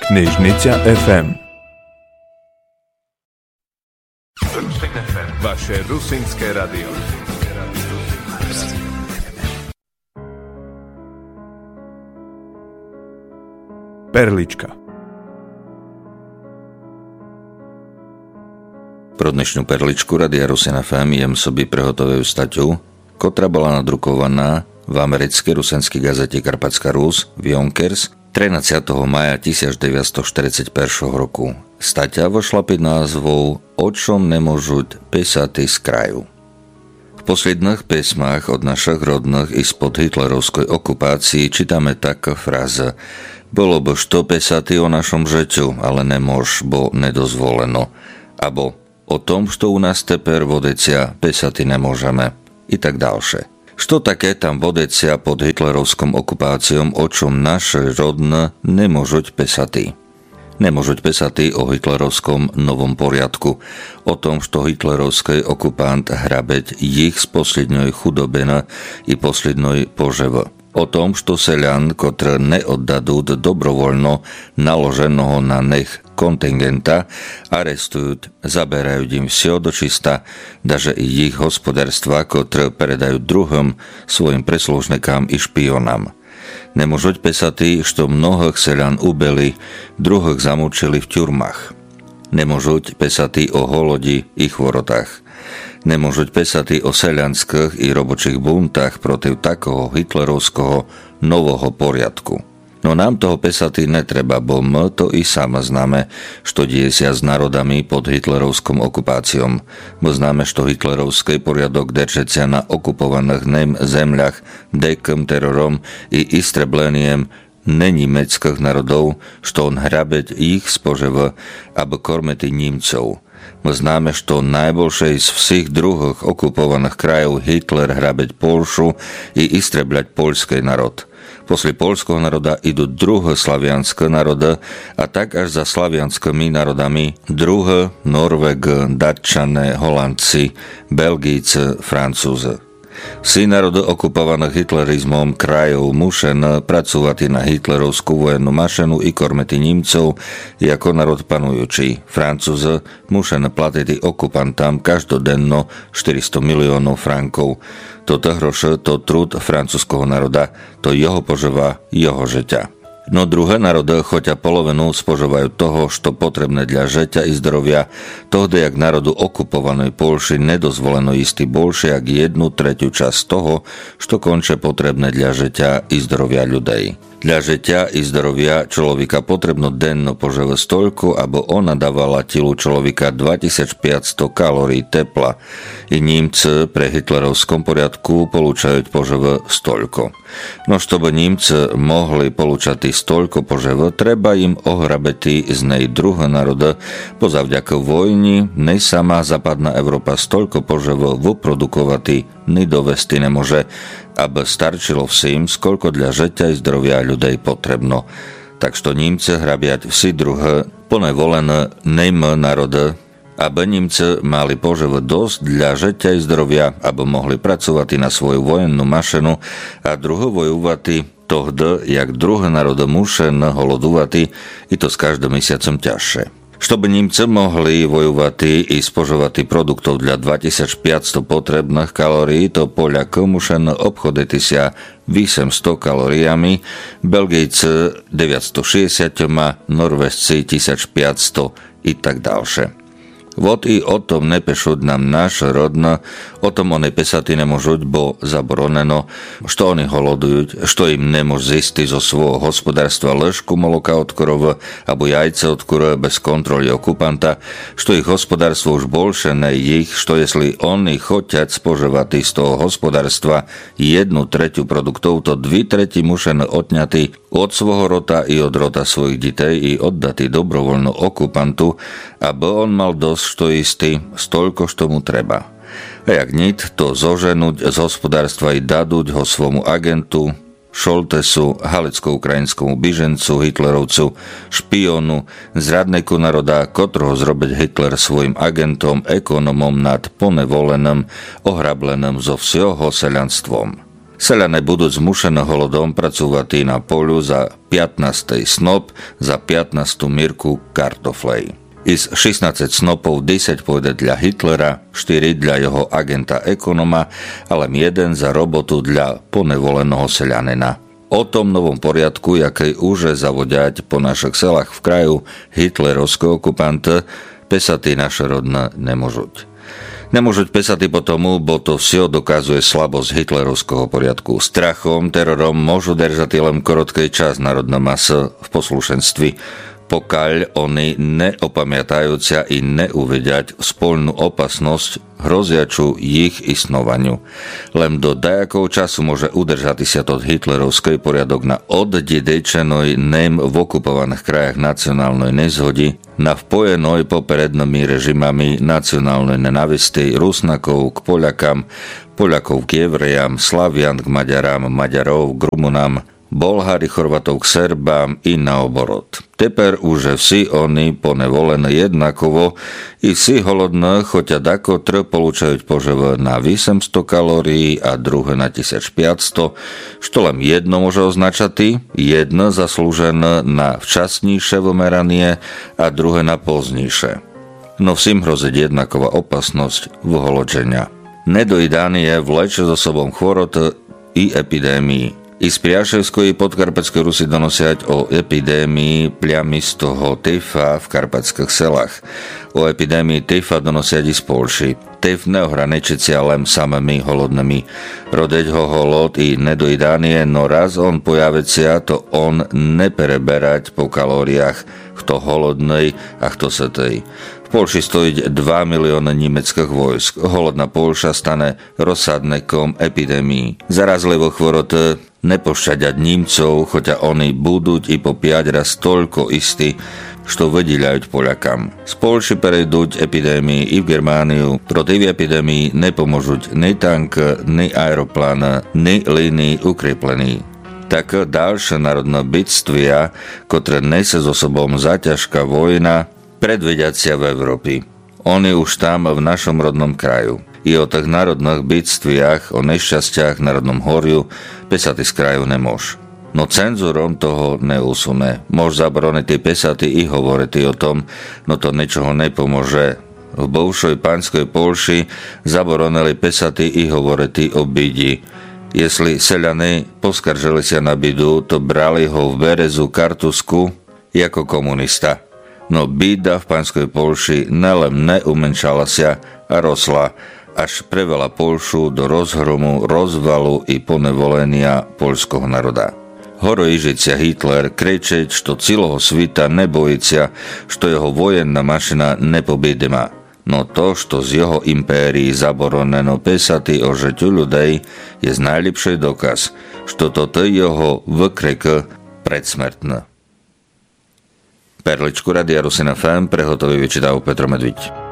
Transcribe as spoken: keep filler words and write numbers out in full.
Knižnica ef em. Vaše rusínske radio. Perlička. Pro dnešnú perličku Radia Rusin ef em jem собі приготовив статтю, котра була надрукованá v americkej rusenskej gazete Karpatská Rus v Yonkers trинадцятого maja devätnásťstoštyridsaťjeden roku. Staťa vošla pod názvou O čom nemôžuť písati z kraju. V posledných písmach od našich rodných i spod hitlerovskej okupácii čítame taká fráza: bolo by što písati o našom žeťu, ale nemôž, bo nedozvoleno. Abo o tom, što u nás teper vodecia písati nemôžeme. I tak ďalšie. Što také tam vodecia pod hitlerovskom okupáciom, o čom naše rodné nemôžuť pesati. Nemôžuť pesati o hitlerovskom novom poriadku, o tom, što hitlerovský okupant hrabeť ich z poslednej chudobina i poslednej poževa. O tom, što seľan, ktoré neoddadú dobrovoľno naloženého na nech kontingenta, arestujú, zaberajú im vsio dočista, daže i ich hospodárstva, ktoré predajú druhým svojim preslužnikám i špionám. Nemôžuť pesati, što mnohých seľan ubili, druhých zamúčili v ťurmách. Nemôžuť pesati o holodi i chvorotách. Nemôžuť pesati o seľanských i robočích buntách proti takého hitlerovského nového poriadku. No nám toho pesati netreba, bo my to i sama známe, što deje sa s národami pod hitlerovskom okupáciom. Bo známe, što hitlerovský poriadok držecia na okupovaných nem zemľach dekým terorom i istrebleniem nenímeckých národov, što on hrabeť ich spoževa, aby kormeti Nímcov. My známe, što najbolšej z všich druhých okupovaných krajov Hitler hrabeť Polšu i istrebľať poľský národ. Posle poľského národa idú druhé slavianské národy a tak až za slavianskými národami druhé Norvég, Dačané, Holandci, Belgíci, Francúzi. Vsi národy okupované hitlerizmom krajov mušen pracovať na hitlerovskú vojennú mašinu i kormeti Nímcov ako národ panujúci. Francúzi mušen platiť okupantam každodenno štyristo miliónov frankov. Toto hroše, to trud francúzského národa, to jeho poževa, jeho žeťa. No druhé národy choťa polovinu spožívajú toho, što potrebné dla žeťa i zdrovia, tohdy jak národu okupovanej Polši nedozvoleno istý bolšie jak jednu tretiu časť toho, što konče potrebné dla žeťa i zdrovia ľudí. Dla žeťa i zdrovia človeka potrebno denno poževe stolku, aby ona dávala telu človeka dvetisícpäťsto kalórií tepla. I Nímci pre hitlerovskom poriadku polúčajú poževe stolko. No štoby Nímci mohli polúčať stolko poževe, treba im ohrabeti z nej druhé národy, bo zavďaka vojni nej sama západná Európa stolko poževe vyprodukovati ni dovesti nemôže, aby starčilo všim, skoľko dla žeťa i zdrovia ľudí potrebno. Tak što Nímci hrabiať vsi druhé, plné volené nejme národy, aby Nímci mali poževe dosť dla žeťa i zdrovia, aby mohli pracovať na svoju vojennú mašinu a druhé vojúvati tohdy, jak druhé národy mušen holodúvati, i to s každým mesiacom ťažšie. Štoby Nímci mohli vojúvati i spožovati produktov dla dvetisícpäťsto potrebných kalórií, to Poľaky mušen obchoditi sa osemsto kalóriami, Belgijci deväťstošesťdesiat, Norvéžci tisícpäťsto i tak ďalšie. Vod i o tom nepešuť nám naše rodné, o tom oni pesati nemôžuť, bo zabroneno, što oni holodujú, što im nemôž zistiť zo svojho hospodárstva ležku moloka od korova, abo jajce od korova bez kontroly okupanta, što ich hospodárstvo už bolšie ne ich, što jesli oni choťať spoževati z toho hospodárstva jednu tretiu produktov, to dvi treti mušené odňati od svojho rota i od rota svojich detej i oddati dobrovoľno okupantu, aby on mal dosť što istý, stolko, što mu treba. A jak nit, to zoženúť z hospodárstva i daduť ho svomu agentu, Šoltesu, halecko-ukrajinskému bižencu, hitlerovcu, špionu, zradnéku národa, kotroho zrobiť Hitler svojim agentom, ekonomom nad ponevoleným, ohrableným zo všeho seľanstvom. Seľané budú zmušené holodom pracovať na polu za pätnásty snop, za pätnástu mirku kartoflej. Iz šestnásť snopov desať pôjde dla Hitlera, štyri dla jeho agenta ekonoma, ale jeden za robotu dla ponevoleného seľanina. O tom novom poriadku, jakej už zavodiať po našich selách v kraju hitlerovského okupanta, pesatí naše rodné nemôžuť. Nemôžuť pesatí po tomu, bo to vsio dokazuje slabosť hitlerovského poriadku. Strachom, terorom môžu držať len korotký čas národná masa v poslušenství, pokiaľ oni neopamiatajúcia i neuvidiať spolnú opasnosť hroziaču ich istnovaniu. Len do dajakov času môže udržať sa to hitlerovský poriadok na oddedečenoj nem v okupovaných krajach nacionálnej nezhodi, na vpojenoj poprednými režimami nacionálnej nenávisti Rusnakov k Poľakám, Poľakov k Jevrejám, Slavian k Maďarám, Maďarov k Rumunám, Bolhári Chorvatov k Serbám i naoborot. Teper už vsi oni ponevolené jednakovo i vsi holodné, choťa dako tr polúčajú požev na osemsto kalórií a druhé na tisícpäťsto, što len jedno môže označati, jedno zaslúžené na včasnejšie vymeranie a druhé na pozdnejšie. No vsim hroziť jednaková opasnosť vyholodženia. Nedojdanie vleče so sobom chorot i epidémii. I z Priaševskoj i podkarpatskej Rusy donosiať o epidémii pliamistého tyfa v karpatských selách. O epidémii tyfa donosiať i z Polši. Tyf neohraničicia len samými holodnými. Rodeť ho holod i nedojdanie, no raz on pojavecia, to on nepereberať po kalóriách, kto holodnej a kto setej. V Polši stojí dva milióny nemeckých vojsk. Holodná Polša stane rozsadnekom epidémii. Zarazlivo chvoroty nepošťaďať Nímcov, choťa oni budú i po päť raz toľko istí, što vydiľajú Poľakám. Z Polši prejdúť epidémii i v Germániu. Proti epidémii nepomôžuť ni tank, ni aeroplán, ni línii ukrieplení. Tak ďalšie národné bytstvia, ktoré nese so sobom zaťažká vojna, predveďacia v Európy. Oni už tam v našom rodnom kraju. I o tých národných bytstviach, o nešťastiach v národnom horiu pesatý z kraju nemôž. No cenzurom toho neusune. Môž zabroniť tie pesaty i hovoriť o tom, no to ničoho nepomôže. V bovšoj pánskoj Polši zabronili pesaty i hovoriť o bidi. Jestli seľany poskaržili sa na bidu, to brali ho v Berezu Kartusku ako komunista. No bída v pánskoj Polši nelen neumenšala sa a rosla, až prevela Polšu do rozhromu, rozvalu i ponevolenia poľského národa. Horojížicia Hitler kričeť, što celého svita nebojícia, što jeho vojenná mašina nepobídema. No to, što z jeho impérii zaboroneno pesati o žeťu ľudej, je z najlepší dokaz, što toto jeho vykrek predsmrtné. Perličku Radia Rusina ef em prehotový vyčítal Petro Medviť.